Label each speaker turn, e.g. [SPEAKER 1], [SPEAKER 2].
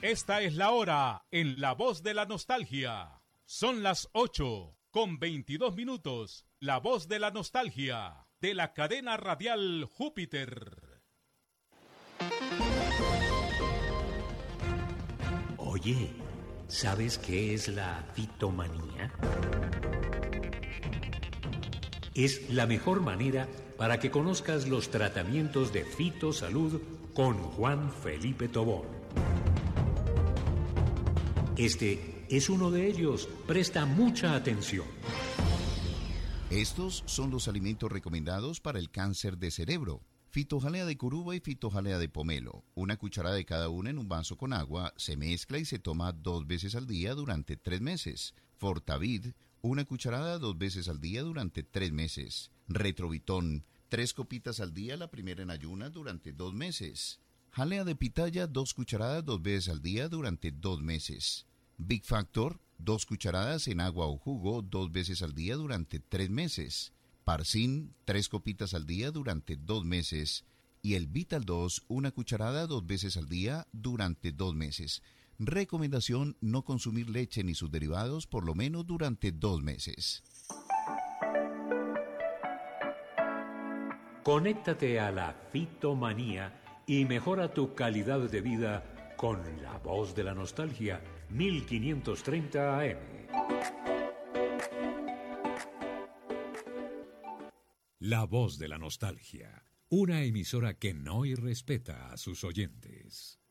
[SPEAKER 1] Esta es la hora en La Voz de la Nostalgia. Son las 8:22. La Voz de la Nostalgia, de la cadena radial Júpiter.
[SPEAKER 2] Oye, ¿sabes qué es la fitomanía? Es la mejor manera para que conozcas los tratamientos de fitosalud con Juan Felipe Tobón. Este es uno de ellos. Presta mucha atención.
[SPEAKER 3] Estos son los alimentos recomendados para el cáncer de cerebro. Fitojalea de curuba y fitojalea de pomelo. Una cucharada de cada una en un vaso con agua, se mezcla y se toma 2 veces al día durante 3 meses. Fortavid, una cucharada 2 veces al día durante 3 meses. Retrovitón, 3 copitas al día, la primera en ayunas durante 2 meses. Jalea de pitaya, 2 cucharadas 2 veces al día durante 2 meses. Big Factor, 2 cucharadas en agua o jugo 2 veces al día durante 3 meses. Parsin, 3 copitas al día durante 2 meses. Y el Vital 2, una cucharada 2 veces al día durante 2 meses. Recomendación: no consumir leche ni sus derivados por lo menos durante 2 meses.
[SPEAKER 2] Conéctate a la fitomanía y mejora tu calidad de vida con La Voz de la Nostalgia, 1530 AM. La Voz de la Nostalgia, una emisora que no irrespeta a sus oyentes.